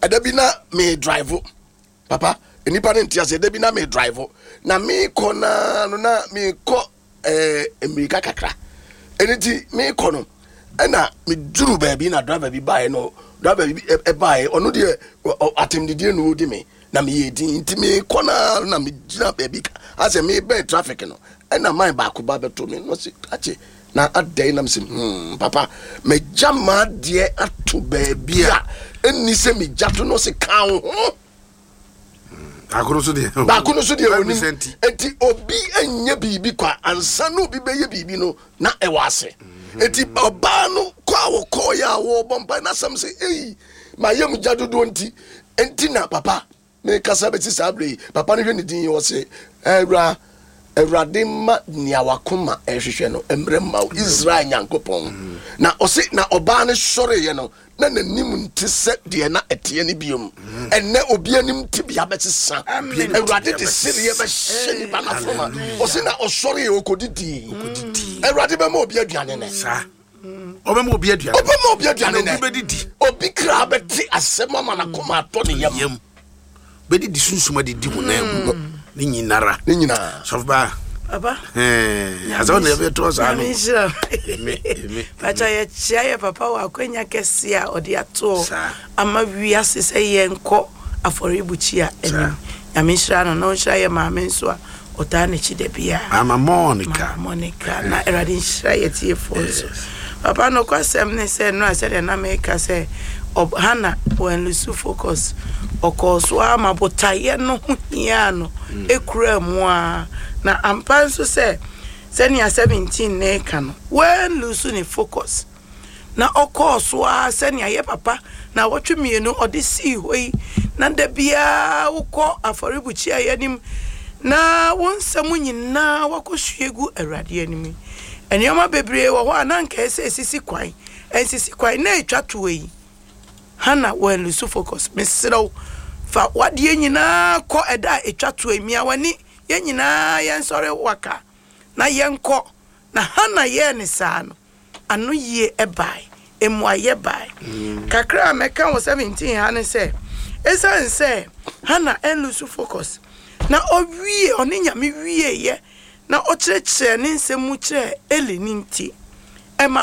Edabina me drive papa enipa ne ntia se edabina me drive na me kona no na me ko America kakra eniti me kono na me duru baabi na driver bi bae no driver bi e bae ono de atemdidie no di me na me yedi nti me kona na me gina baabi ase me be traffic no na my back ba beto me no se ache na adai na mse papa me jama de atu baabi a eni se me jato no se kan ho Bakuno so de oni enti obi anya bibi kwa ansa no obi beye bibi no na ewase enti oba no kwa wo koya wo bompa na sam se ma yam jadodo enti na papa me kasa beti sabre papa no hwe ne din wo se Ewrade ma niawakoma ehwehwe no emrema Israel nyankopon na ose na oba ne sore ye no na nanim ntise de na ete ne biom enne obi anim tibia betesa Ewrade de siriye be hyeni bana foma ose na osore ye okodidi Ewrade be ma obi aduane ne sa obema obi aduane ne obi kra beti asema mana koma to ne yam bedidi sunsuma de di mu na ni nyinara sofba papa azo ne be to za no pacha ye chia papa wa kwenya kesia odi ato ama wiase se ye nko aforibuchia eni yamishra no no shra ye maame nso a ota ne chi de bia ama Monica na eradi shra ye tie fonso papa no kwasem ne se no ase na make se Hana when Lusu focus okoso ama botaye no hia no ekura mu a na ampanso se senia 17 na eka no when Lusu ni focus na okoso a senia ye papa na wotwemienu ode si hoi na da bia wokọ aforibuchi ayanim na wonsam nyina wakohwegu awrade anim enioma bebre wo ho ananka ese sisi kwan ensisi kwan na etwato yi Hana when Lusu focus mesrew fa wade nyina kọ eda etwato emia wani ye nyina ye nsore waka na ye nkọ na Hana ye ne saa no anu ye ebai emwa ye bai kakra meka wo 17 Hana se esan se Hana en Lusu focus na owie oni nyame wie ye na o kyerɛkyerɛ ne nsɛm kyerɛ Eli ninti